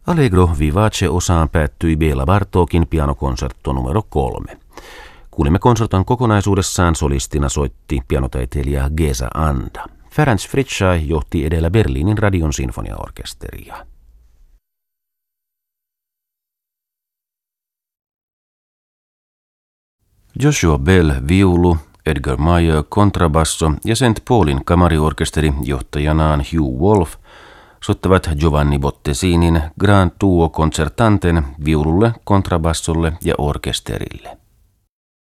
Allegro vivace-osaan päättyi Béla Bartókin pianokonsertto numero 3. Kuulimme konserton kokonaisuudessaan, solistina soitti pianotaiteilija Geza Anda. Ferenc Fricsay johti edellä Berliinin radion sinfoniaorkesteria. Joshua Bell viulu, Edgar Meyer kontrabasso ja St. Paulin kamariorkesteri johtajanaan Hugh Wolf soittavat Giovanni Bottesinin Grand Duo Concertanten viululle, kontrabassolle ja orkesterille.